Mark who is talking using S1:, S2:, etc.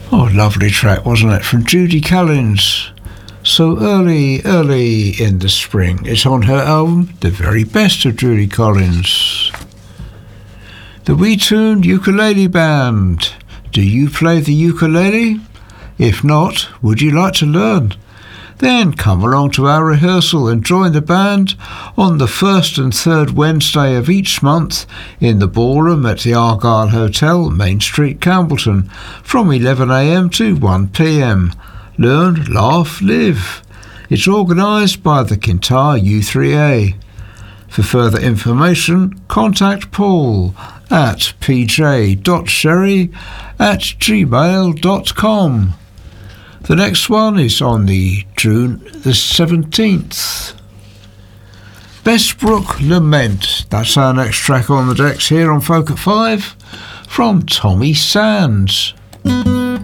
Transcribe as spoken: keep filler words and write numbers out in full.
S1: Oh, lovely track, wasn't it? From Judy Collins. So early, early in the spring. It's on her album, The Very Best of Judy Collins. The We Tuned Ukulele Band. Do you play the ukulele? If not, would you like to learn? Then come along to our rehearsal and join the band on the first and third Wednesday of each month in the ballroom at the Argyle Hotel, Main Street, Campbellton, from eleven a m to one p m. Learn, laugh, live. It's organised by the Kintyre U three A. For further information, contact Paul at p j dot sherry at gmail dot com. The next one is on the June the seventeenth. Bestbrook Lament. That's our next track on the decks here on Folk at Five from Tommy Sands.